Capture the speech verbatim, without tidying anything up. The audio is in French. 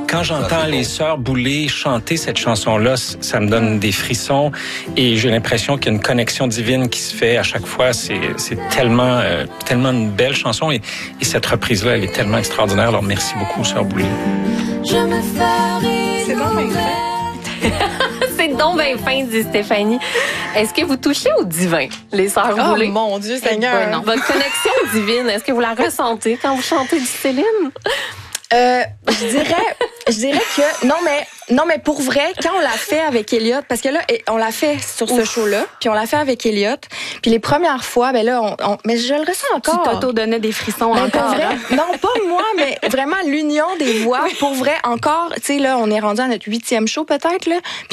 quand j'entends les sœurs Boulay chanter cette chanson-là, ça me donne des frissons et j'ai l'impression qu'il y a une connexion divine qui se fait à chaque fois. C'est, c'est tellement, euh, tellement une belle chanson et, et cette reprise-là, elle est tellement extraordinaire. Alors, merci beaucoup, sœur Boulay. Je me ferai C'est donc bien fait. C'est donc bien fin, dit Stéphanie. Est-ce que vous touchez au divin, les sœurs Oh Boulay? mon Dieu, Seigneur. Ben non. Votre connexion divine, est-ce que vous la ressentez quand vous chantez du Céline? Euh, je dirais, je dirais que non mais non mais pour vrai, quand on l'a fait avec Elliot, parce que là on l'a fait sur ce show-là, puis on l'a fait avec Elliot, puis les premières fois, ben là, on, on mais je le ressens encore. Tu t'auto-donnais des frissons Ben, encore. pour vrai, hein? non pas moi, mais vraiment l'union des voix. Pour vrai, encore, tu sais là, on est rendu à notre huitième show peut-être là.